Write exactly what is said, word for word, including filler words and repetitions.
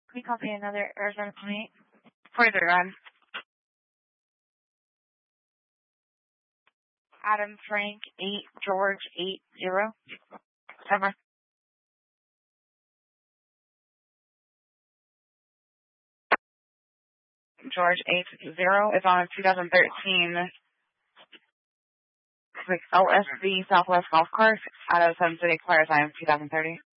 Can you copy another Arizona twenty-eight? forty-three, run. Adam Frank, eight, George, eight, zero. Over. George, eight, zero is on a two thousand thirteen L S V Southwest golf cart out of Sun City, Expires time two thousand thirty.